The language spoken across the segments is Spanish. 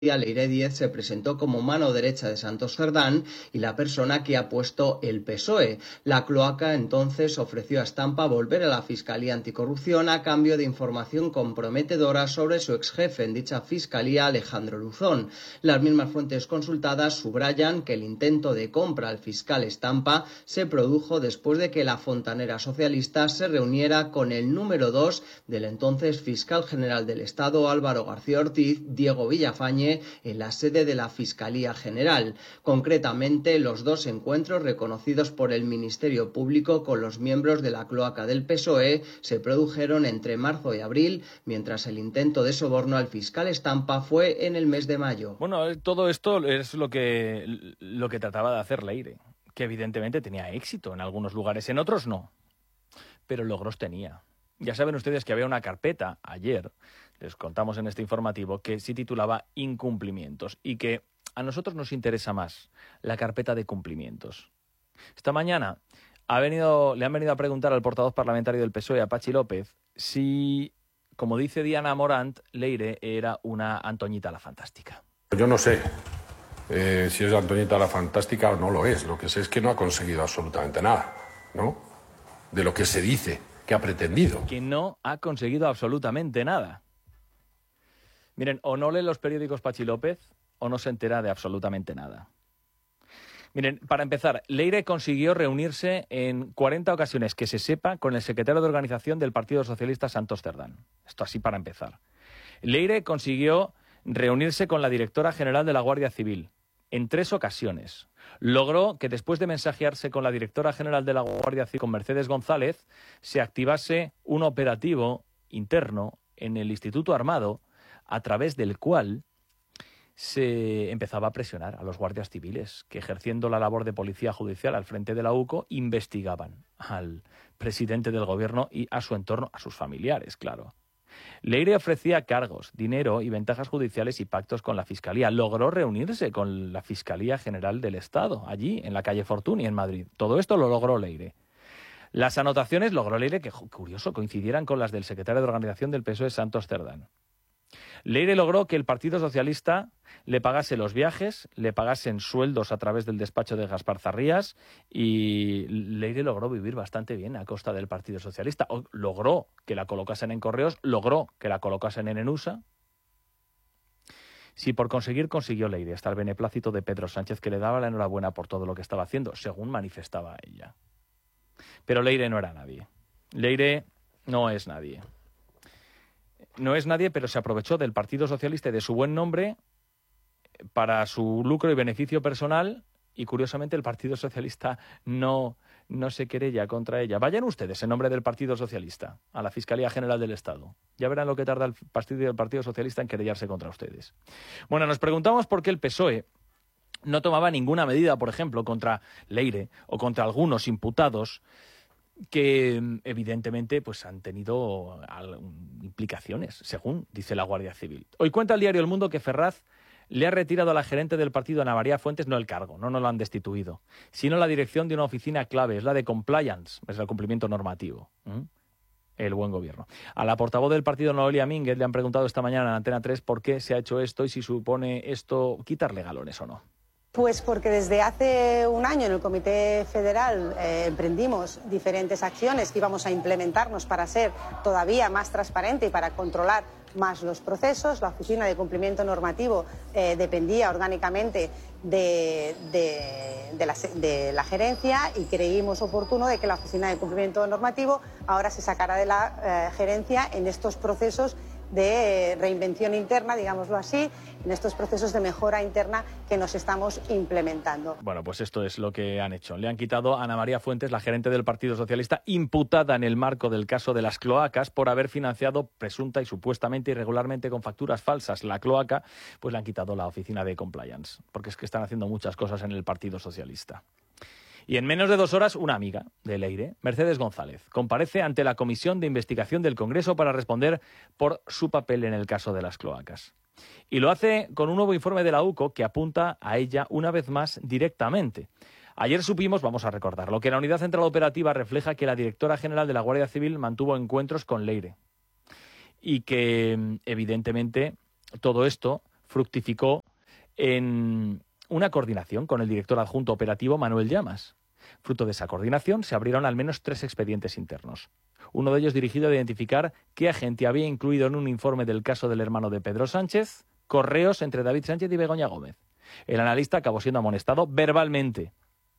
Leire Díez se presentó como mano derecha de Santos Cerdán y la persona que ha puesto el PSOE. La cloaca entonces ofreció a Stampa volver a la Fiscalía Anticorrupción a cambio de información comprometedora sobre su exjefe en dicha fiscalía, Alejandro Luzón. Las mismas fuentes consultadas subrayan que el intento de compra al fiscal Stampa se produjo después de que la fontanera socialista se reuniera con el número 2 del entonces fiscal general del Estado, Álvaro García Ortiz, Diego Villafañe, en la sede de la Fiscalía General. Concretamente, los dos encuentros reconocidos por el Ministerio Público con los miembros de la cloaca del PSOE se produjeron entre marzo y abril, mientras el intento de soborno al fiscal Stampa fue en el mes de mayo. Bueno, todo esto es lo que trataba de hacer Leire, que evidentemente tenía éxito en algunos lugares, en otros no, pero logros tenía. Ya saben ustedes que había una carpeta ayer, les contamos en este informativo, que se titulaba Incumplimientos y que a nosotros nos interesa más la carpeta de cumplimientos. Esta mañana le han venido a preguntar al portavoz parlamentario del PSOE, a Pachi López, si, como dice Diana Morant, Leire era una Antoñita la Fantástica. Yo no sé si es Antoñita la Fantástica o no lo es. Lo que sé es que no ha conseguido absolutamente nada, ¿no? De lo que se dice que ha pretendido. Que no ha conseguido absolutamente nada. Miren, o no lee los periódicos Pachi López o no se entera de absolutamente nada. Miren, para empezar, Leire consiguió reunirse en 40 ocasiones, que se sepa, con el secretario de organización del Partido Socialista, Santos Cerdán. Esto así para empezar. Leire consiguió reunirse con la directora general de la Guardia Civil en 3 ocasiones. Logró que después de mensajearse con la directora general de la Guardia Civil, con Mercedes González, se activase un operativo interno en el Instituto Armado, a través del cual se empezaba a presionar a los guardias civiles que, ejerciendo la labor de policía judicial al frente de la UCO, investigaban al presidente del gobierno y a su entorno, a sus familiares, claro. Leire ofrecía cargos, dinero y ventajas judiciales y pactos con la Fiscalía. Logró reunirse con la Fiscalía General del Estado, allí, en la calle Fortuny, en Madrid. Todo esto lo logró Leire. Las anotaciones logró Leire, que, curioso, coincidieran con las del secretario de organización del PSOE, Santos Cerdán. Leire logró que el Partido Socialista le pagase los viajes, le pagasen sueldos a través del despacho de Gaspar Zarrías, y Leire logró vivir bastante bien a costa del Partido Socialista. Logró que la colocasen en Correos, logró que la colocasen en Enusa. Si por conseguir consiguió Leire hasta el beneplácito de Pedro Sánchez, que le daba la enhorabuena por todo lo que estaba haciendo, según manifestaba ella. Pero Leire no era nadie. Leire no es nadie. No es nadie, pero se aprovechó del Partido Socialista y de su buen nombre para su lucro y beneficio personal, y curiosamente el Partido Socialista no se querella contra ella. Vayan ustedes en nombre del Partido Socialista a la Fiscalía General del Estado. Ya verán lo que tarda el Partido Socialista en querellarse contra ustedes. Bueno, nos preguntamos por qué el PSOE no tomaba ninguna medida, por ejemplo, contra Leire o contra algunos imputados que evidentemente pues han tenido implicaciones, según dice la Guardia Civil. Hoy cuenta el diario El Mundo que Ferraz le ha retirado a la gerente del partido, Ana María Fuentes, no el cargo, no lo han destituido, sino la dirección de una oficina clave, es la de compliance, es el cumplimiento normativo, el buen gobierno. A la portavoz del partido, Noelia Mínguez, le han preguntado esta mañana en Antena 3 por qué se ha hecho esto y si supone esto quitarle galones o no. Pues porque desde hace un año en el Comité Federal emprendimos diferentes acciones que íbamos a implementarnos para ser todavía más transparente y para controlar más los procesos. La Oficina de Cumplimiento Normativo dependía orgánicamente de la gerencia, y creímos oportuno de que la Oficina de Cumplimiento Normativo ahora se sacara de la gerencia en estos procesos de reinvención interna, digámoslo así, en estos procesos de mejora interna que nos estamos implementando. Bueno, pues esto es lo que han hecho. Le han quitado a Ana María Fuentes, la gerente del Partido Socialista, imputada en el marco del caso de las cloacas por haber financiado presunta y supuestamente irregularmente con facturas falsas la cloaca, pues le han quitado la oficina de compliance, porque es que están haciendo muchas cosas en el Partido Socialista. Y en menos de 2 horas, una amiga de Leire, Mercedes González, comparece ante la Comisión de Investigación del Congreso para responder por su papel en el caso de las cloacas. Y lo hace con un nuevo informe de la UCO que apunta a ella una vez más directamente. Ayer supimos, vamos a recordarlo, que la Unidad Central Operativa refleja que la directora general de la Guardia Civil mantuvo encuentros con Leire. Y que, evidentemente, todo esto fructificó en una coordinación con el director adjunto operativo Manuel Llamas. Fruto de esa coordinación se abrieron al menos 3 expedientes internos. Uno de ellos dirigido a identificar qué agente había incluido en un informe del caso del hermano de Pedro Sánchez correos entre David Sánchez y Begoña Gómez. El analista acabó siendo amonestado verbalmente.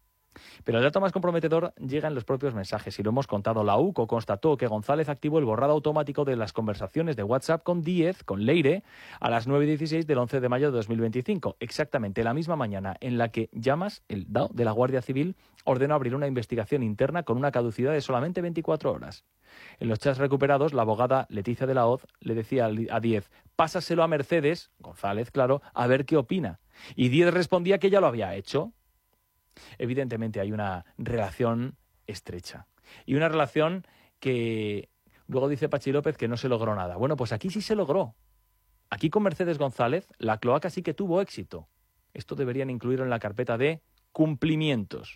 Pero el dato más comprometedor llega en los propios mensajes y lo hemos contado. La UCO constató que González activó el borrado automático de las conversaciones de WhatsApp con Díez, con Leire, a las 9:16 del 11 de mayo de 2025, exactamente la misma mañana en la que Llamas, el DAO de la Guardia Civil, ordenó abrir una investigación interna con una caducidad de solamente 24 horas. En los chats recuperados, la abogada Leticia de la Hoz le decía a Díez: pásaselo a Mercedes, González, claro, a ver qué opina. Y Díez respondía que ya lo había hecho. Evidentemente hay una relación estrecha y una relación que luego dice Pachi López que no se logró nada. Bueno, pues aquí sí se logró. Aquí con Mercedes González la cloaca sí que tuvo éxito. Esto deberían incluirlo en la carpeta de cumplimientos.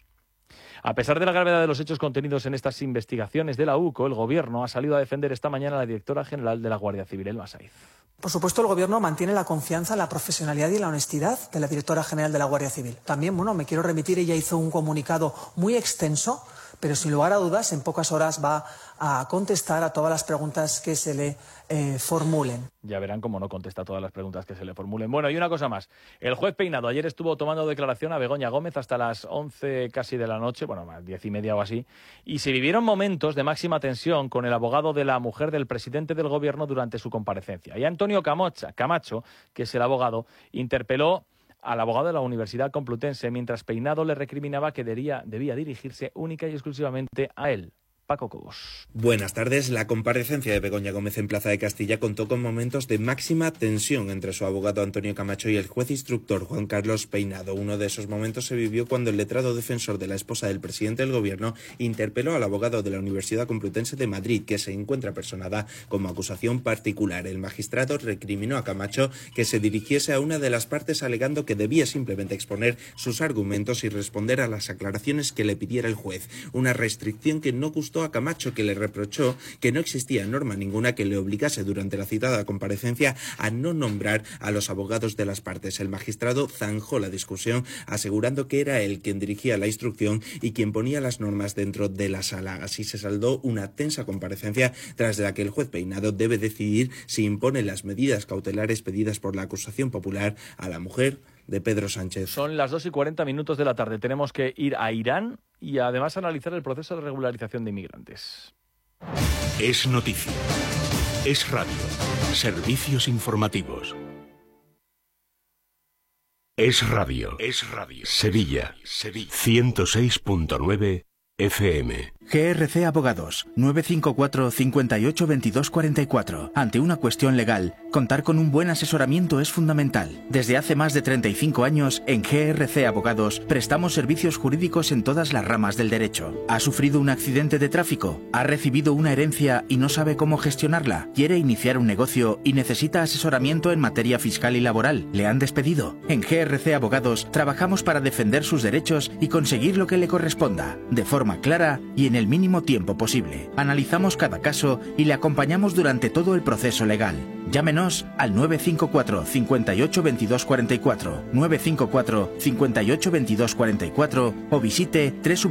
A pesar de la gravedad de los hechos contenidos en estas investigaciones de la UCO, el Gobierno ha salido a defender esta mañana a la directora general de la Guardia Civil, Elma Saiz. Por supuesto, el Gobierno mantiene la confianza, la profesionalidad y la honestidad de la directora general de la Guardia Civil. También, me quiero remitir, ella hizo un comunicado muy extenso, pero sin lugar a dudas, en pocas horas va a contestar a todas las preguntas que se le formulen. Ya verán cómo no contesta todas las preguntas que se le formulen. Bueno, y una cosa más. El juez Peinado ayer estuvo tomando declaración a Begoña Gómez hasta las 11 casi de la noche, bueno, 10:30 o así, y se vivieron momentos de máxima tensión con el abogado de la mujer del presidente del Gobierno durante su comparecencia. Y Antonio Camacho, que es el abogado, interpeló al abogado de la Universidad Complutense mientras Peinado le recriminaba que debía dirigirse única y exclusivamente a él. Paco Cobos. Buenas tardes. La comparecencia de Begoña Gómez en Plaza de Castilla contó con momentos de máxima tensión entre su abogado Antonio Camacho y el juez instructor Juan Carlos Peinado. Uno de esos momentos se vivió cuando el letrado defensor de la esposa del presidente del Gobierno interpeló al abogado de la Universidad Complutense de Madrid, que se encuentra personada como acusación particular. El magistrado recriminó a Camacho que se dirigiese a una de las partes alegando que debía simplemente exponer sus argumentos y responder a las aclaraciones que le pidiera el juez. Una restricción que no gustó a Camacho, que le reprochó que no existía norma ninguna que le obligase durante la citada comparecencia a no nombrar a los abogados de las partes. El magistrado zanjó la discusión, asegurando que era él quien dirigía la instrucción y quien ponía las normas dentro de la sala. Así se saldó una tensa comparecencia tras la que el juez Peinado debe decidir si impone las medidas cautelares pedidas por la acusación popular a la mujer de Pedro Sánchez. Son las 2:40 de la tarde. Tenemos que ir a Irán y además analizar el proceso de regularización de inmigrantes. Es noticia. Es radio. Servicios informativos. Es radio. Es radio. Sevilla. 106.9 FM. GRC Abogados, 954 58 22 44. Ante una cuestión legal, contar con un buen asesoramiento es fundamental. Desde hace más de 35 años, en GRC Abogados, prestamos servicios jurídicos en todas las ramas del derecho. ¿Ha sufrido un accidente de tráfico? ¿Ha recibido una herencia y no sabe cómo gestionarla? ¿Quiere iniciar un negocio y necesita asesoramiento en materia fiscal y laboral? ¿Le han despedido? En GRC Abogados, trabajamos para defender sus derechos y conseguir lo que le corresponda, de forma clara y en el mínimo tiempo posible. Analizamos cada caso y le acompañamos durante todo el proceso legal. Llámenos al 954 58 22 44, 954 58 22 44 o visite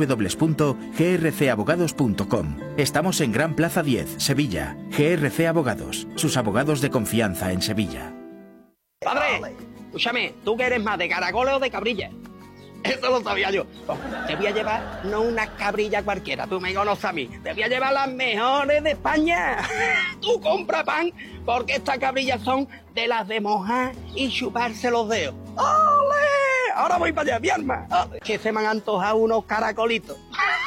www.grcabogados.com. Estamos en Gran Plaza 10, Sevilla. GRC Abogados, sus abogados de confianza en Sevilla. Padre, escúchame, ¿tú que eres más de caracoles o de cabrilla? Eso lo sabía yo. Te voy a llevar no una cabrilla cualquiera, tú me conoces a mí. Te voy a llevar las mejores de España. Tú compra pan, porque estas cabrillas son de las de mojar y chuparse los dedos. ¡Ole! Ahora voy para allá, mi arma. Que se me han antojado unos caracolitos.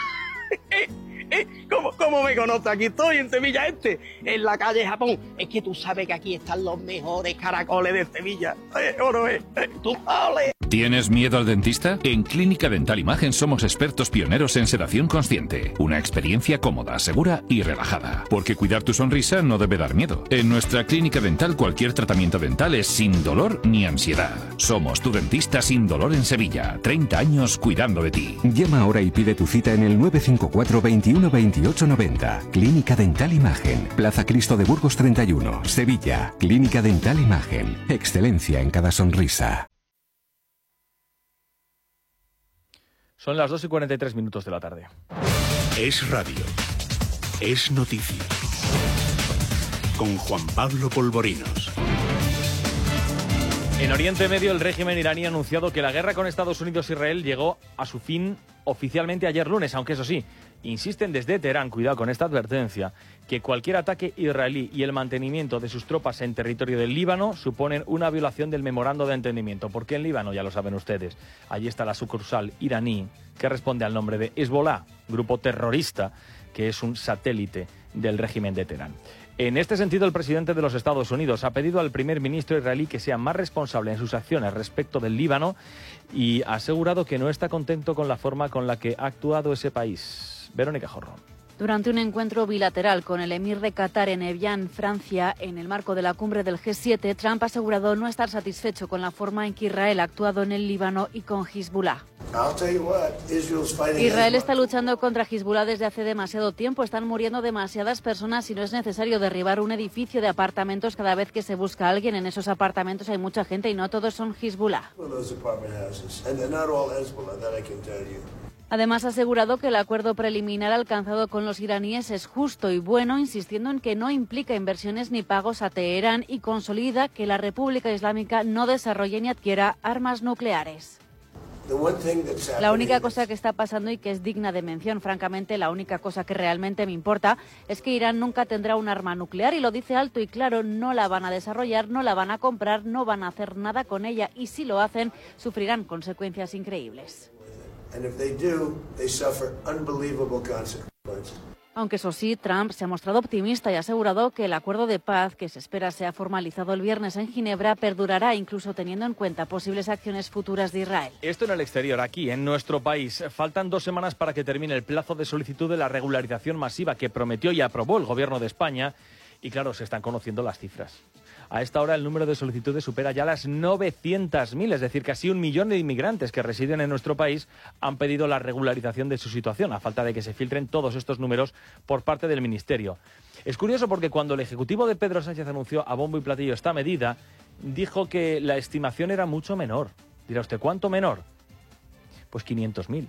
¿Cómo me conoces? Aquí estoy, en Sevilla en la calle Japón. Es que tú sabes que aquí están los mejores caracoles de Sevilla. ¿O no es? ¿Tú? ¡Ole! ¿Tienes miedo al dentista? En Clínica Dental Imagen somos expertos pioneros en sedación consciente. Una experiencia cómoda, segura y relajada. Porque cuidar tu sonrisa no debe dar miedo. En nuestra clínica dental cualquier tratamiento dental es sin dolor ni ansiedad. Somos tu dentista sin dolor en Sevilla. 30 años cuidando de ti. Llama ahora y pide tu cita en el 954 21 28 90. Clínica Dental Imagen. Plaza Cristo de Burgos 31, Sevilla. Clínica Dental Imagen. Excelencia en cada sonrisa. Son las 2:43 de la tarde. Es radio. Es noticia. Con Juan Pablo Polvorinos. En Oriente Medio, el régimen iraní ha anunciado que la guerra con Estados Unidos e Israel llegó a su fin oficialmente ayer lunes, aunque eso sí, insisten desde Teherán, cuidado con esta advertencia, que cualquier ataque israelí y el mantenimiento de sus tropas en territorio del Líbano suponen una violación del memorando de entendimiento. Porque en Líbano, ya lo saben ustedes, allí está la sucursal iraní que responde al nombre de Hezbollah, grupo terrorista que es un satélite del régimen de Teherán. En este sentido, el presidente de los Estados Unidos ha pedido al primer ministro israelí que sea más responsable en sus acciones respecto del Líbano y ha asegurado que no está contento con la forma con la que ha actuado ese país. Verónica Jorro. Durante un encuentro bilateral con el emir de Qatar en Evian, Francia, en el marco de la cumbre del G7, Trump ha asegurado no estar satisfecho con la forma en que Israel ha actuado en el Líbano y con Hezbollah. Israel está luchando contra Hezbollah desde hace demasiado tiempo. Están muriendo demasiadas personas y no es necesario derribar un edificio de apartamentos cada vez que se busca a alguien. En esos apartamentos hay mucha gente y no todos son Hezbollah. Además, ha asegurado que el acuerdo preliminar alcanzado con los iraníes es justo y bueno, insistiendo en que no implica inversiones ni pagos a Teherán y consolida que la República Islámica no desarrolle ni adquiera armas nucleares. La única cosa que está pasando y que es digna de mención, francamente, la única cosa que realmente me importa es que Irán nunca tendrá un arma nuclear y lo dice alto y claro, no la van a desarrollar, no la van a comprar, no van a hacer nada con ella y si lo hacen, sufrirán consecuencias increíbles. Aunque eso sí, Trump se ha mostrado optimista y ha asegurado que el acuerdo de paz que se espera sea formalizado el viernes en Ginebra perdurará incluso teniendo en cuenta posibles acciones futuras de Israel. Esto en el exterior, aquí en nuestro país. Faltan 2 semanas para que termine el plazo de solicitud de la regularización masiva que prometió y aprobó el Gobierno de España. Y claro, se están conociendo las cifras. A esta hora el número de solicitudes supera ya las 900.000, es decir, casi 1 millón de inmigrantes que residen en nuestro país han pedido la regularización de su situación, a falta de que se filtren todos estos números por parte del Ministerio. Es curioso porque cuando el Ejecutivo de Pedro Sánchez anunció a bombo y platillo esta medida, dijo que la estimación era mucho menor. Dirá usted, ¿cuánto menor? Pues 500.000.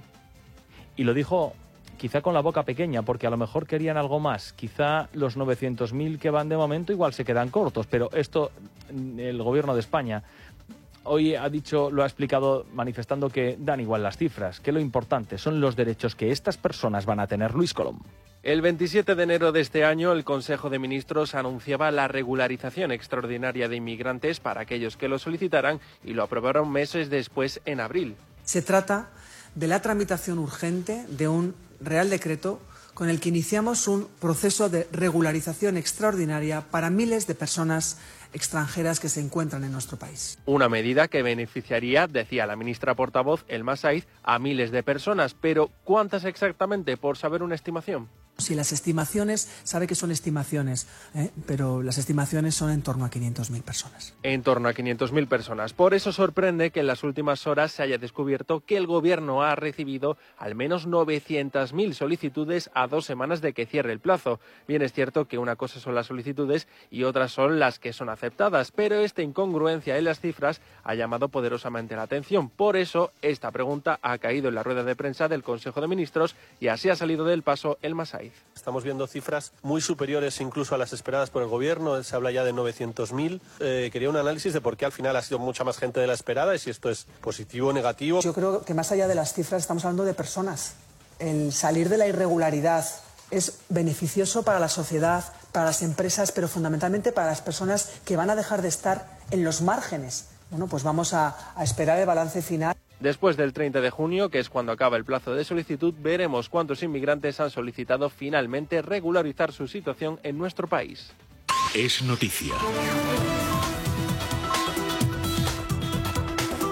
Y lo dijo quizá con la boca pequeña, porque a lo mejor querían algo más. Quizá los 900.000 que van de momento igual se quedan cortos, pero esto el Gobierno de España hoy lo ha explicado manifestando que dan igual las cifras, que lo importante son los derechos que estas personas van a tener. Luis Colom. El 27 de enero de este año, el Consejo de Ministros anunciaba la regularización extraordinaria de inmigrantes para aquellos que lo solicitaran y lo aprobaron meses después, en abril. Se trata de la tramitación urgente de un Real Decreto con el que iniciamos un proceso de regularización extraordinaria para miles de personas extranjeras que se encuentran en nuestro país. Una medida que beneficiaría, decía la ministra portavoz Elma Saiz, a miles de personas. Pero, ¿cuántas exactamente, por saber una estimación? Si las estimaciones, sabe que son estimaciones, pero las estimaciones son en torno a 500.000 personas. En torno a 500.000 personas. Por eso sorprende que en las últimas horas se haya descubierto que el Gobierno ha recibido al menos 900.000 solicitudes a 2 semanas de que cierre el plazo. Bien, es cierto que una cosa son las solicitudes y otras son las que son aceptadas, pero esta incongruencia en las cifras ha llamado poderosamente la atención. Por eso, esta pregunta ha caído en la rueda de prensa del Consejo de Ministros y así ha salido del paso Elma Saiz. Estamos viendo cifras muy superiores incluso a las esperadas por el Gobierno. Se habla ya de 900.000. Quería un análisis de por qué al final ha sido mucha más gente de la esperada y si esto es positivo o negativo. Yo creo que más allá de las cifras estamos hablando de personas. El salir de la irregularidad es beneficioso para la sociedad, para las empresas, pero fundamentalmente para las personas que van a dejar de estar en los márgenes. Bueno, pues vamos a esperar el balance final. Después del 30 de junio, que es cuando acaba el plazo de solicitud, veremos cuántos inmigrantes han solicitado finalmente regularizar su situación en nuestro país. Es noticia.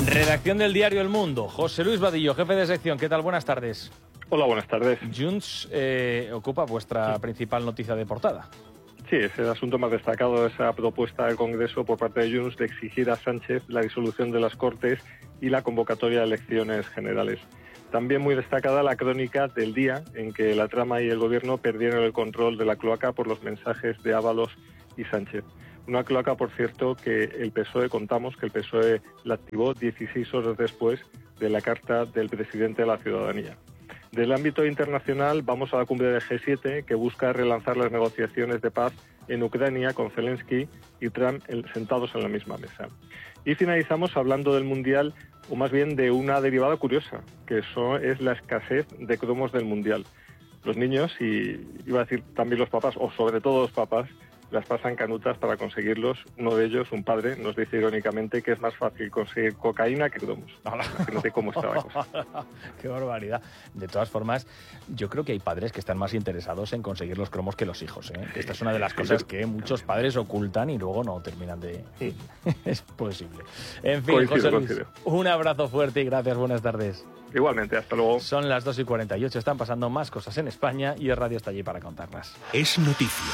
Redacción del diario El Mundo. José Luis Vadillo, jefe de sección. ¿Qué tal? Buenas tardes. Hola, buenas tardes. Junts ocupa vuestra principal noticia de portada. Sí, es el asunto más destacado de esa propuesta del Congreso por parte de Junts de exigir a Sánchez la disolución de las Cortes y la convocatoria de elecciones generales. También muy destacada la crónica del día en que la trama y el Gobierno perdieron el control de la cloaca por los mensajes de Ábalos y Sánchez. Una cloaca, por cierto, que el PSOE, contamos que el PSOE la activó 16 horas después de la carta del presidente de la ciudadanía. Del ámbito internacional vamos a la cumbre de G7, que busca relanzar las negociaciones de paz en Ucrania con Zelensky y Trump sentados en la misma mesa. Y finalizamos hablando del Mundial, o más bien de una derivada curiosa, que es la escasez de cromos del Mundial. Los niños, y iba a decir también los papás, o sobre todo los papás, las pasan canutas para conseguirlos. Uno de ellos, un padre, nos dice irónicamente que es más fácil conseguir cocaína que cromos. Imagínate cómo está la cosa. Qué barbaridad. De todas formas, yo creo que hay padres que están más interesados en conseguir los cromos que los hijos, ¿eh? Esta es una de las cosas que muchos padres ocultan y luego no terminan de... Es posible. En fin, José Luis, un abrazo fuerte y gracias. Buenas tardes. Igualmente, hasta luego. Son las 2:48, están pasando más cosas en España y el radio está allí para contarlas. Es noticia.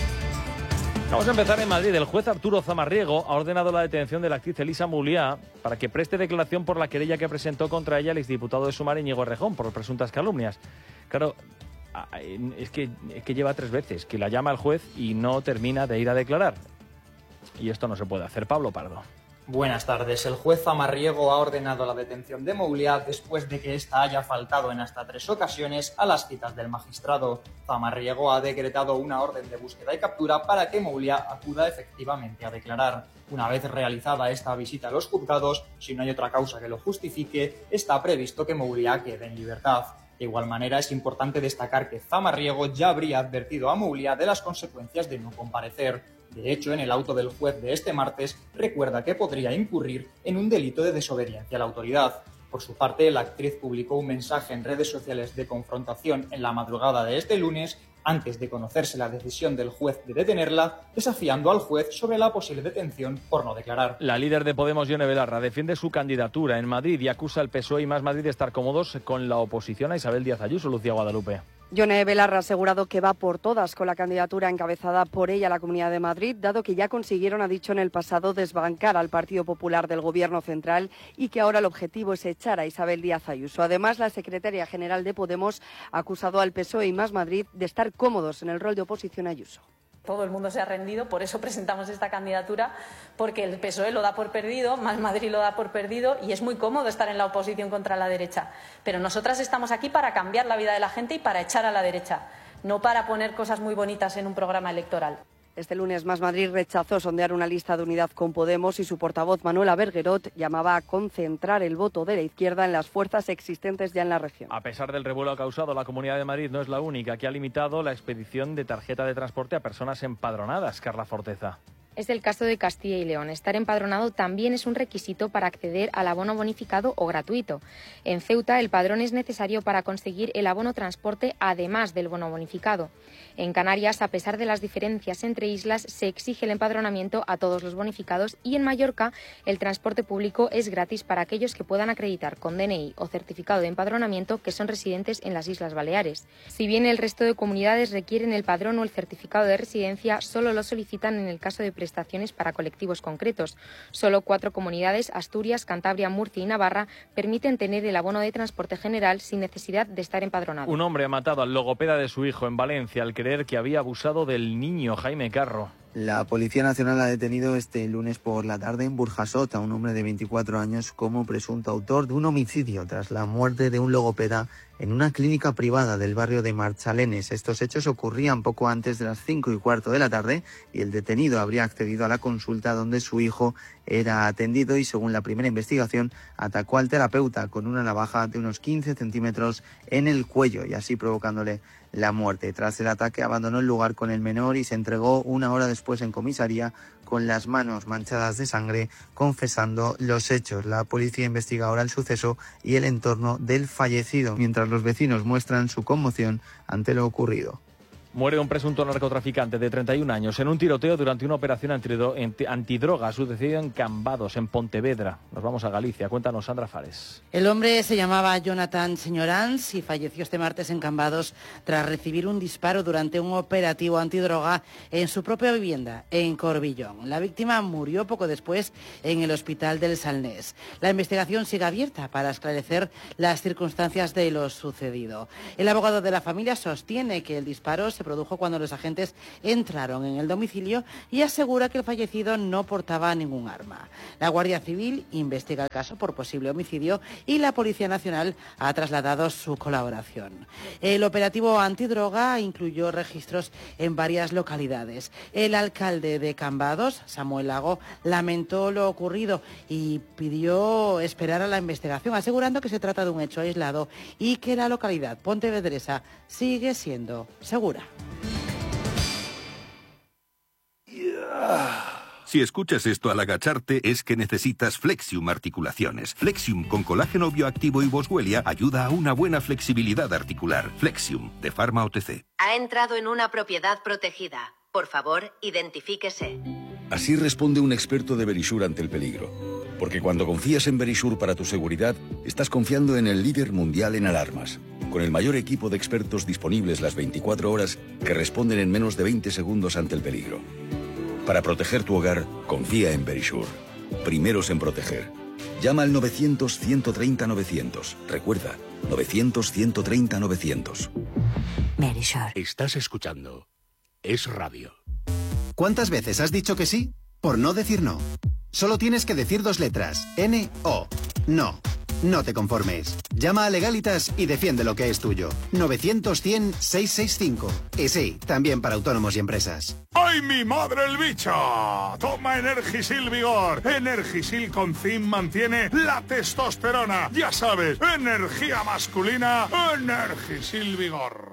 Vamos a empezar en Madrid. El juez Arturo Zamarriego ha ordenado la detención de la actriz Elisa Mouliá para que preste declaración por la querella que presentó contra ella el exdiputado de Sumar, Íñigo Errejón, por presuntas calumnias. Claro, es que lleva 3 veces que la llama al juez y no termina de ir a declarar. Y esto no se puede hacer. Pablo Pardo. Buenas tardes. El juez Zamarriego ha ordenado la detención de Mouliá después de que ésta haya faltado en hasta 3 ocasiones a las citas del magistrado. Zamarriego ha decretado una orden de búsqueda y captura para que Mouliá acuda efectivamente a declarar. Una vez realizada esta visita a los juzgados, si no hay otra causa que lo justifique, está previsto que Mouliá quede en libertad. De igual manera, es importante destacar que Zamarriego ya habría advertido a Mouliá de las consecuencias de no comparecer. De hecho, en el auto del juez de este martes, recuerda que podría incurrir en un delito de desobediencia a la autoridad. Por su parte, la actriz publicó un mensaje en redes sociales de confrontación en la madrugada de este lunes, antes de conocerse la decisión del juez de detenerla, desafiando al juez sobre la posible detención por no declarar. La líder de Podemos, Ione Belarra, defiende su candidatura en Madrid y acusa al PSOE y Más Madrid de estar cómodos con la oposición a Isabel Díaz Ayuso. Lucía Guadalupe. Ione Belarra ha asegurado que va por todas con la candidatura encabezada por ella a la Comunidad de Madrid, dado que ya consiguieron, ha dicho en el pasado, desbancar al Partido Popular del Gobierno central y que ahora el objetivo es echar a Isabel Díaz Ayuso. Además, la secretaria general de Podemos ha acusado al PSOE y Más Madrid de estar cómodos en el rol de oposición a Ayuso. Todo el mundo se ha rendido, por eso presentamos esta candidatura, porque el PSOE lo da por perdido, Más Madrid lo da por perdido y es muy cómodo estar en la oposición contra la derecha. Pero nosotras estamos aquí para cambiar la vida de la gente y para echar a la derecha, no para poner cosas muy bonitas en un programa electoral. Este lunes Más Madrid rechazó sondear una lista de unidad con Podemos y su portavoz Manuela Berguerot llamaba a concentrar el voto de la izquierda en las fuerzas existentes ya en la región. A pesar del revuelo causado, la Comunidad de Madrid no es la única que ha limitado la expedición de tarjeta de transporte a personas empadronadas. Carla Forteza. Es el caso de Castilla y León. Estar empadronado también es un requisito para acceder al abono bonificado o gratuito. En Ceuta, el padrón es necesario para conseguir el abono transporte, además del bono bonificado. En Canarias, a pesar de las diferencias entre islas, se exige el empadronamiento a todos los bonificados y en Mallorca, el transporte público es gratis para aquellos que puedan acreditar con DNI o certificado de empadronamiento que son residentes en las Islas Baleares. Si bien el resto de comunidades requieren el padrón o el certificado de residencia, solo lo solicitan en el caso de prestaciones para colectivos concretos. Solo 4 comunidades, Asturias, Cantabria, Murcia y Navarra, permiten tener el abono de transporte general sin necesidad de estar empadronado. Un hombre ha matado al logopeda de su hijo en Valencia al creer que había abusado del niño. Jaime Carro. La Policía Nacional ha detenido este lunes por la tarde en Burjasot a un hombre de 24 años como presunto autor de un homicidio tras la muerte de un logopeda en una clínica privada del barrio de Marchalenes. Estos hechos ocurrían poco antes de las 5:15 de la tarde y el detenido habría accedido a la consulta donde su hijo era atendido y, según la primera investigación, atacó al terapeuta con una navaja de unos 15 centímetros en el cuello y así provocándole la muerte. Tras el ataque abandonó el lugar con el menor y se entregó una hora después en comisaría con las manos manchadas de sangre, confesando los hechos. La policía investiga ahora el suceso y el entorno del fallecido, mientras los vecinos muestran su conmoción ante lo ocurrido. Muere un presunto narcotraficante de 31 años en un tiroteo durante una operación antidroga sucedido en Cambados, en Pontevedra. Nos vamos a Galicia. Cuéntanos, Sandra Fares. El hombre se llamaba Jonathan Señorans y falleció este martes en Cambados tras recibir un disparo durante un operativo antidroga en su propia vivienda, en Corbillón. La víctima murió poco después en el hospital del Salnés. La investigación sigue abierta para esclarecer las circunstancias de lo sucedido. El abogado de la familia sostiene que el disparo se produjo cuando los agentes entraron en el domicilio y asegura que el fallecido no portaba ningún arma. La Guardia Civil investiga el caso por posible homicidio y la Policía Nacional ha trasladado su colaboración. El operativo antidroga incluyó registros en varias localidades. El alcalde de Cambados, Samuel Lago, lamentó lo ocurrido y pidió esperar a la investigación, asegurando que se trata de un hecho aislado y que la localidad pontevedresa sigue siendo segura. Si escuchas esto al agacharte es que necesitas Flexium Articulaciones. Flexium con colágeno bioactivo y boswellia ayuda a una buena flexibilidad articular. Flexium, de Pharma OTC. Ha entrado en una propiedad protegida. Por favor, identifíquese. Así responde un experto de Verisure ante el peligro. Porque cuando confías en Verisure para tu seguridad, estás confiando en el líder mundial en alarmas. Con el mayor equipo de expertos disponibles las 24 horas que responden en menos de 20 segundos ante el peligro. Para proteger tu hogar, confía en Verisure. Primeros en proteger. Llama al 900-130-900. Recuerda, 900-130-900. Verisure. Estás escuchando Es Radio. ¿Cuántas veces has dicho que sí por no decir no? Solo tienes que decir 2 letras. N-O. No. No te conformes. Llama a Legalitas y defiende lo que es tuyo. 900-100-665. Y sí, también para autónomos y empresas. ¡Ay, mi madre el bicho! Toma Energisil Vigor. Energisil con zinc mantiene la testosterona. Ya sabes, energía masculina, Energisil Vigor.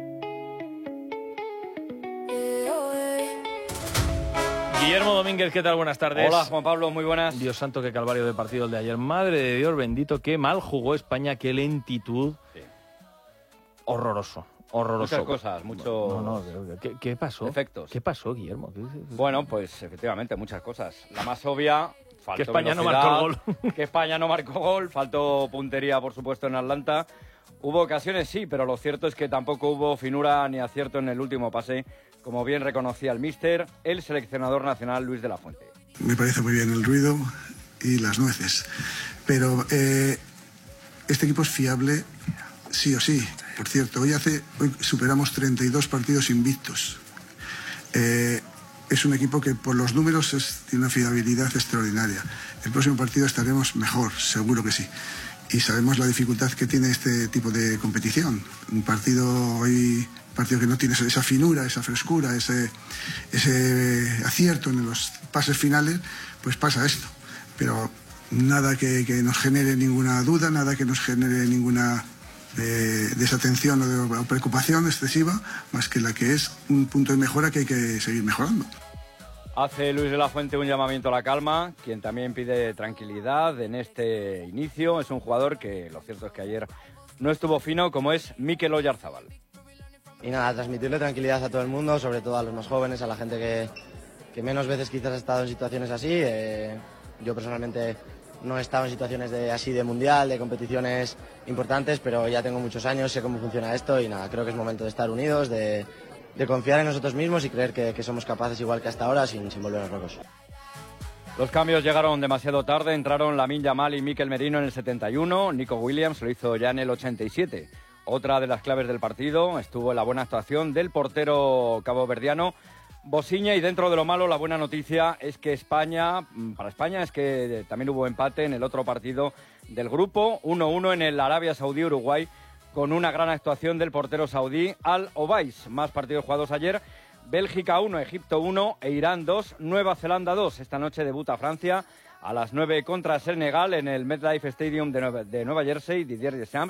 Guillermo Domínguez, ¿qué tal? Buenas tardes. Hola, Juan Pablo, muy buenas. Dios santo, qué calvario de partido el de ayer. Madre de Dios bendito, qué mal jugó España, qué lentitud. Sí. Horroroso. Muchas cosas, ¿Qué pasó? Efectos. ¿Qué pasó, Guillermo? Bueno, pues efectivamente, muchas cosas. La más obvia, faltó que España velocidad, no marcó gol. Que España no marcó gol, faltó puntería, por supuesto, en Atlanta. Hubo ocasiones, sí, pero lo cierto es que tampoco hubo finura ni acierto en el último pase, como bien reconocía el míster, el seleccionador nacional Luis de la Fuente. Me parece muy bien el ruido y las nueces, pero este equipo es fiable sí o sí. Por cierto, hoy superamos 32 partidos invictos. Es un equipo que por los números tiene una fiabilidad extraordinaria. El próximo partido estaremos mejor, seguro que sí. Y sabemos la dificultad que tiene este tipo de competición. Un partido que no tiene esa finura, esa frescura, ese acierto en los pases finales, pues pasa esto. Pero nada que nos genere ninguna duda, nada que nos genere ninguna desatención o preocupación excesiva, más que la que es un punto de mejora que hay que seguir mejorando. Hace Luis de la Fuente un llamamiento a la calma, quien también pide tranquilidad en este inicio. Es un jugador que lo cierto es que ayer no estuvo fino, como es Mikel Oyarzabal. Y nada, transmitirle tranquilidad a todo el mundo, sobre todo a los más jóvenes, a la gente que menos veces quizás ha estado en situaciones así. Yo personalmente no he estado en situaciones así de mundial, de competiciones importantes, pero ya tengo muchos años, sé cómo funciona esto y nada, creo que es momento de estar unidos, de confiar en nosotros mismos y creer que somos capaces igual que hasta ahora sin volvernos locos. Los cambios llegaron demasiado tarde, entraron Lamine Yamal y Mikel Merino en el 71, Nico Williams lo hizo ya en el 87. Otra de las claves del partido estuvo en la buena actuación del portero caboverdiano Bosiña, y dentro de lo malo la buena noticia es que para España es que también hubo empate en el otro partido del grupo, 1-1 en el Arabia Saudí-Uruguay, con una gran actuación del portero saudí Al Obais. Más partidos jugados ayer: Bélgica 1, Egipto 1 e Irán 2, Nueva Zelanda 2. Esta noche debuta Francia a las 9 contra Senegal en el MetLife Stadium de Nueva Jersey. Didier Deschamps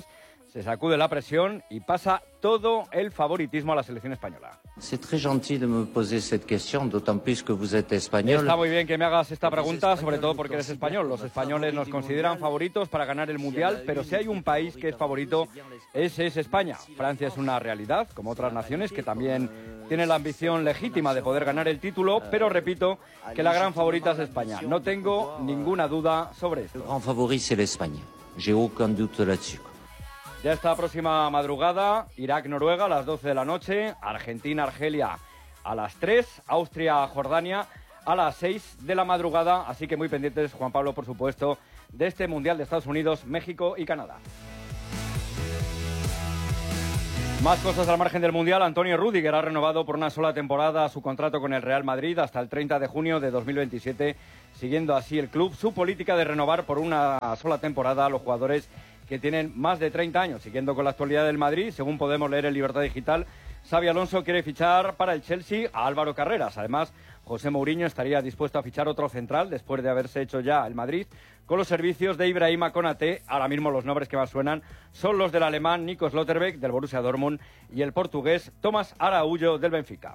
se sacude la presión y pasa todo el favoritismo a la selección española. C'est très gentil de me poser cette question, d'autant plus que vous êtes espagnol. Está muy bien que me hagas esta pregunta, sobre todo porque eres español. Los españoles nos consideran favoritos para ganar el Mundial, pero si hay un país que es favorito, ese es España. Francia es una realidad, como otras naciones que también tienen la ambición legítima de poder ganar el título, pero repito que la gran favorita es España. No tengo ninguna duda sobre esto. El gran favorito es España. J'ai aucun doute là-dessus. Ya esta próxima madrugada, Irak-Noruega a las 12 de la noche, Argentina-Argelia a las 3, Austria-Jordania a las 6 de la madrugada. Así que muy pendientes, Juan Pablo, por supuesto, de este Mundial de Estados Unidos, México y Canadá. Más cosas al margen del Mundial. Antonio Rüdiger ha renovado por una sola temporada su contrato con el Real Madrid hasta el 30 de junio de 2027, siguiendo así el club su política de renovar por una sola temporada a los jugadores que tienen más de 30 años. Siguiendo con la actualidad del Madrid, según podemos leer en Libertad Digital, Xabi Alonso quiere fichar para el Chelsea a Álvaro Carreras. Además, José Mourinho estaría dispuesto a fichar otro central después de haberse hecho ya el Madrid con los servicios de Ibrahima Konaté. Ahora mismo los nombres que más suenan son los del alemán Nico Schlotterbeck del Borussia Dortmund y el portugués Tomás Araújo del Benfica.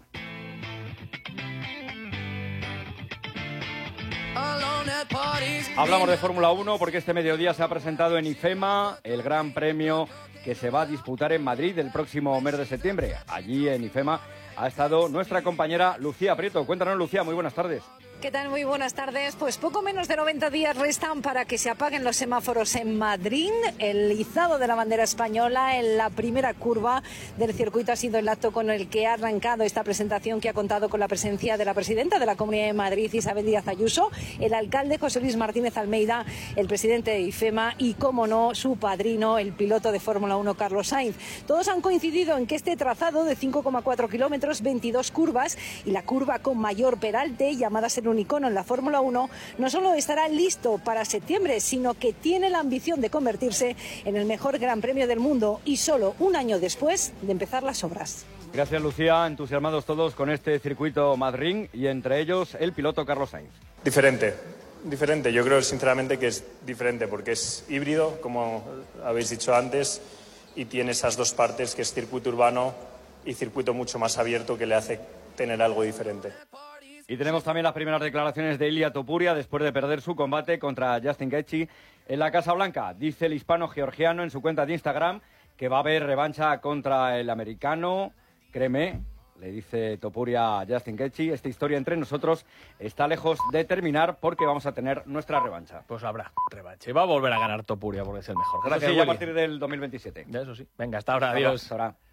Hablamos de Fórmula 1 porque este mediodía se ha presentado en IFEMA el Gran Premio que se va a disputar en Madrid el próximo mes de septiembre. Allí en IFEMA ha estado nuestra compañera Lucía Prieto. Cuéntanos, Lucía, muy buenas tardes. ¿Qué tal? Muy buenas tardes. Pues poco menos de 90 días restan para que se apaguen los semáforos en Madrid. El izado de la bandera española en la primera curva del circuito ha sido el acto con el que ha arrancado esta presentación, que ha contado con la presencia de la presidenta de la Comunidad de Madrid, Isabel Díaz Ayuso, el alcalde José Luis Martínez Almeida, el presidente de IFEMA y, como no, su padrino, el piloto de Fórmula 1, Carlos Sainz. Todos han coincidido en que este trazado de 5,4 kilómetros, 22 curvas y la curva con mayor peralte, llamada a ser un icono en la Fórmula 1, no solo estará listo para septiembre, sino que tiene la ambición de convertirse en el mejor Gran Premio del mundo, y solo un año después de empezar las obras. Gracias, Lucía. Entusiasmados todos con este circuito Madrid y entre ellos el piloto Carlos Sainz. Diferente. Yo creo sinceramente que es diferente porque es híbrido, como habéis dicho antes, y tiene esas dos partes, que es circuito urbano y circuito mucho más abierto, que le hace tener algo diferente. Y tenemos también las primeras declaraciones de Ilia Topuria después de perder su combate contra Justin Gaethje en la Casa Blanca. Dice el hispano-georgiano en su cuenta de Instagram que va a haber revancha contra el americano. Créeme, le dice Topuria a Justin Gaethje, esta historia entre nosotros está lejos de terminar porque vamos a tener nuestra revancha. Pues habrá revancha. Y va a volver a ganar Topuria porque es el mejor. Gracias, sí, a partir del 2027. Ya, eso sí. Venga, hasta ahora. Adiós. Hasta ahora.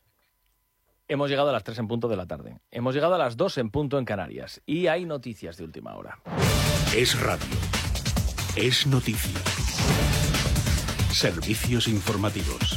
Hemos llegado a las 3 en punto de la tarde. Hemos llegado a las 2 en punto en Canarias. Y hay noticias de última hora. Es radio. Es noticia. Servicios informativos.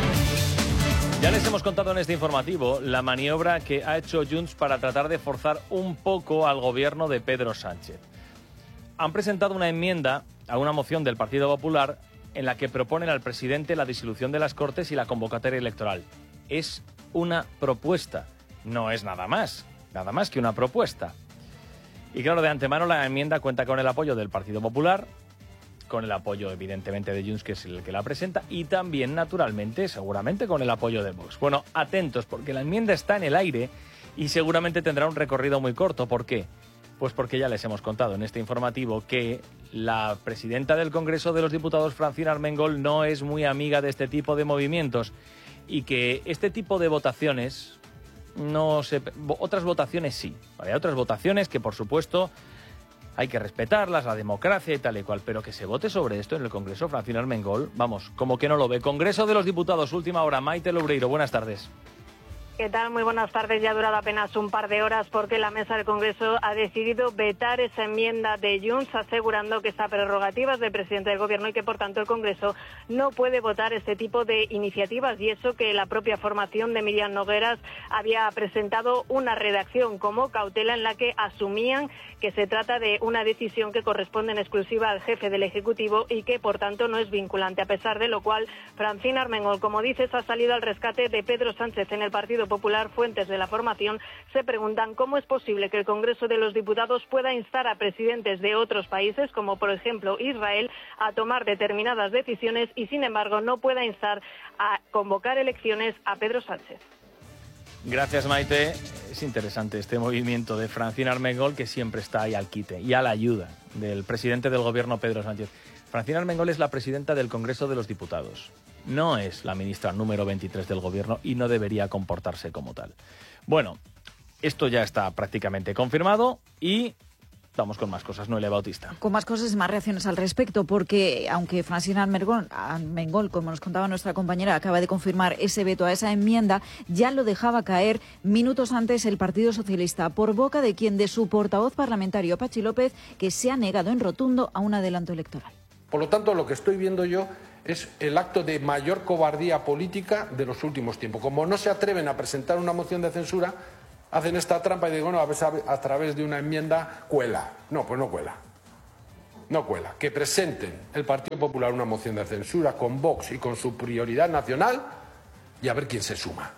Ya les hemos contado en este informativo la maniobra que ha hecho Junts para tratar de forzar un poco al gobierno de Pedro Sánchez. Han presentado una enmienda a una moción del Partido Popular en la que proponen al presidente la disolución de las Cortes y la convocatoria electoral. Es una propuesta, no es nada más que una propuesta. Y claro, de antemano la enmienda cuenta con el apoyo del Partido Popular, con el apoyo evidentemente de Junts, que es el que la presenta, y también, naturalmente, seguramente con el apoyo de Vox. Bueno, atentos, porque la enmienda está en el aire y seguramente tendrá un recorrido muy corto. ¿Por qué? Pues porque ya les hemos contado en este informativo que la presidenta del Congreso de los Diputados, Francina Armengol, no es muy amiga de este tipo de movimientos y que este tipo de votaciones otras votaciones sí. Hay otras votaciones que, por supuesto, hay que respetarlas, la democracia y tal y cual, pero que se vote sobre esto en el Congreso, Francina Armengol, vamos, como que no lo ve. Congreso de los Diputados, última hora. Maite Loureiro, buenas tardes. ¿Qué tal? Muy buenas tardes. Ya ha durado apenas un par de horas porque la mesa del Congreso ha decidido vetar esa enmienda de Junts, asegurando que esta prerrogativa es del presidente del Gobierno y que, por tanto, el Congreso no puede votar este tipo de iniciativas. Y eso que la propia formación de Miriam Nogueras había presentado una redacción como cautela en la que asumían que se trata de una decisión que corresponde en exclusiva al jefe del Ejecutivo y que, por tanto, no es vinculante. A pesar de lo cual, Francina Armengol, como dices, ha salido al rescate de Pedro Sánchez en el Partido Popular, fuentes de la formación se preguntan cómo es posible que el Congreso de los Diputados pueda instar a presidentes de otros países, como por ejemplo Israel, a tomar determinadas decisiones y sin embargo no pueda instar a convocar elecciones a Pedro Sánchez. Gracias, Maite. Es interesante este movimiento de Francina Armengol, que siempre está ahí al quite y a la ayuda del presidente del gobierno, Pedro Sánchez. Francina Armengol es la presidenta del Congreso de los Diputados. No es la ministra número 23 del gobierno y no debería comportarse como tal. Bueno, esto ya está prácticamente confirmado y vamos con más cosas, Noelia Bautista. Con más cosas y más reacciones al respecto, porque aunque Francina Armengol, como nos contaba nuestra compañera, acaba de confirmar ese veto a esa enmienda, ya lo dejaba caer minutos antes el Partido Socialista, por boca de quien de su portavoz parlamentario, Patxi López, que se ha negado en rotundo a un adelanto electoral. Por lo tanto, lo que estoy viendo yo es el acto de mayor cobardía política de los últimos tiempos. Como no se atreven a presentar una moción de censura, hacen esta trampa y digo, no, a través de una enmienda cuela. No, pues no cuela. No cuela. Que presenten el Partido Popular una moción de censura con Vox y con su prioridad nacional y a ver quién se suma.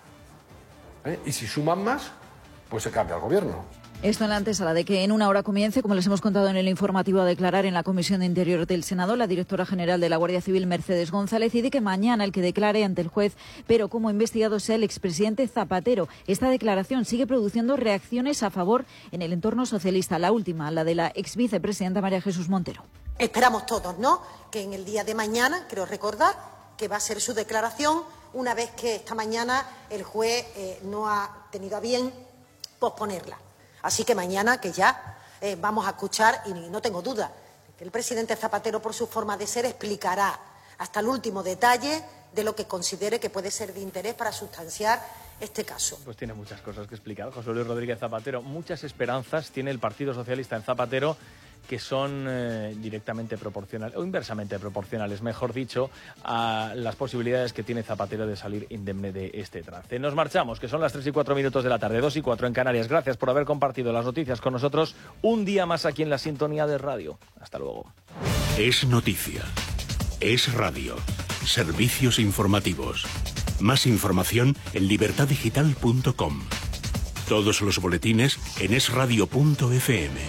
Y si suman más, pues se cambia el gobierno. Esto en la antesala de que en una hora comience, como les hemos contado en el informativo, a declarar en la Comisión de Interior del Senado la directora general de la Guardia Civil, Mercedes González, y de que mañana el que declare ante el juez, pero como investigado, sea el expresidente Zapatero. Esta declaración sigue produciendo reacciones a favor en el entorno socialista. La última, la de la exvicepresidenta María Jesús Montero. Esperamos todos, ¿no?, que en el día de mañana, creo recordar, que va a ser su declaración, una vez que esta mañana el juez no ha tenido a bien posponerla. Así que mañana, que ya vamos a escuchar, y no tengo duda, que el presidente Zapatero, por su forma de ser, explicará hasta el último detalle de lo que considere que puede ser de interés para sustanciar este caso. Pues tiene muchas cosas que explicar José Luis Rodríguez Zapatero. Muchas esperanzas tiene el Partido Socialista en Zapatero, que son directamente proporcionales, o inversamente proporcionales, mejor dicho, a las posibilidades que tiene Zapatero de salir indemne de este trance. Nos marchamos, que son las 3 y 4 minutos de la tarde, 2 y 4 en Canarias. Gracias por haber compartido las noticias con nosotros un día más aquí en la sintonía de radio. Hasta luego. Es noticia. Es radio. Servicios informativos. Más información en libertadigital.com. Todos los boletines en esradio.fm.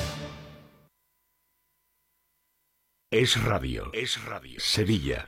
Es radio. Es radio. Sevilla.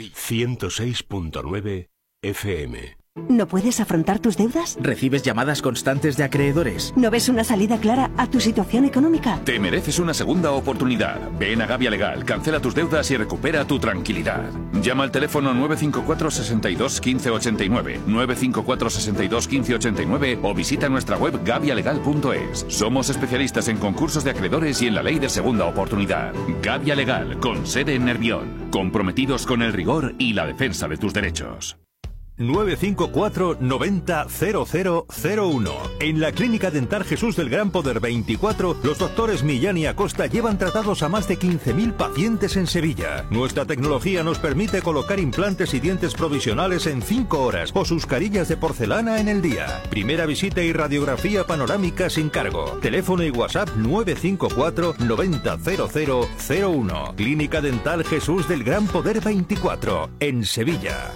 106.9 FM. ¿No puedes afrontar tus deudas? ¿Recibes llamadas constantes de acreedores? ¿No ves una salida clara a tu situación económica? Te mereces una segunda oportunidad. Ven a Gavia Legal, cancela tus deudas y recupera tu tranquilidad. Llama al teléfono 954 62 15 89, 954 62 15 89 o visita nuestra web gavialegal.es. Somos especialistas en concursos de acreedores y en la ley de segunda oportunidad. Gavia Legal, con sede en Nervión. Comprometidos con el rigor y la defensa de tus derechos. 954 90 0001. En la Clínica Dental Jesús del Gran Poder 24, los doctores Millán y Acosta llevan tratados a más de 15.000 pacientes en Sevilla. Nuestra tecnología nos permite colocar implantes y dientes provisionales en 5 horas o sus carillas de porcelana en el día. Primera visita y radiografía panorámica sin cargo. Teléfono y WhatsApp 954 90 0001. Clínica Dental Jesús del Gran Poder 24, en Sevilla.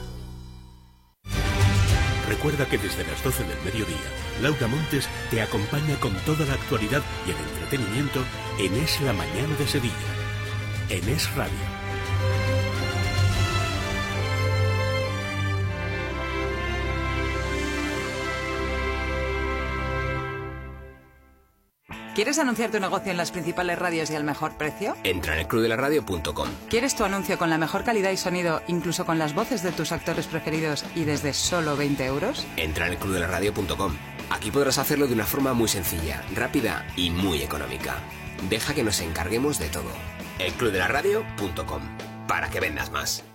Recuerda que desde las 12 del mediodía, Laura Montes te acompaña con toda la actualidad y el entretenimiento en Es la Mañana de Sevilla, en Es Radio. ¿Quieres anunciar tu negocio en las principales radios y al mejor precio? Entra en elclubdelaradio.com. ¿Quieres tu anuncio con la mejor calidad y sonido, incluso con las voces de tus actores preferidos y desde solo 20 euros? Entra en elclubdelaradio.com. Aquí podrás hacerlo de una forma muy sencilla, rápida y muy económica. Deja que nos encarguemos de todo. elclubdelaradio.com. Para que vendas más.